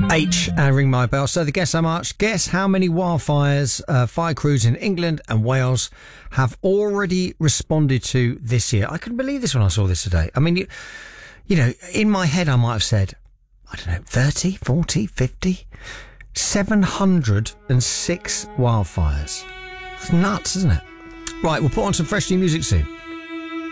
H and Ring My Bell. So the guess how much? Guess how many wildfires fire crews in England and Wales have already responded to this year. I couldn't believe this when I saw this today. I mean, you know, in my head I might have said, I don't know, 30, 40, 50, 706 wildfires. That's nuts, isn't it? Right, we'll put on some fresh new music soon.